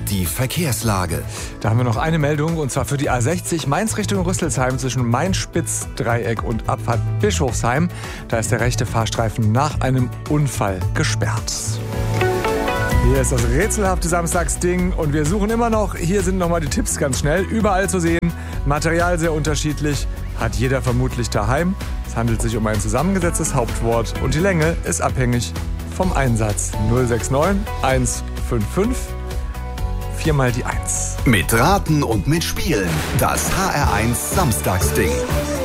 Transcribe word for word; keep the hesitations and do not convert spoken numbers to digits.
die Verkehrslage. Da haben wir noch eine Meldung, und zwar für die A sechzig Mainz Richtung Rüsselsheim zwischen Main-Spitz-Dreieck und Abfahrt Bischofsheim. Da ist der rechte Fahrstreifen nach einem Unfall gesperrt. Hier ist das rätselhafte Samstagsding und wir suchen immer noch. Hier sind nochmal die Tipps ganz schnell. Überall zu sehen, Material sehr unterschiedlich, hat jeder vermutlich daheim. Es handelt sich um ein zusammengesetztes Hauptwort und die Länge ist abhängig vom Einsatz. null sechs neun eins fünf fünf viermal die eins. Mit Raten und mit Spielen. Das H R eins Samstagsding.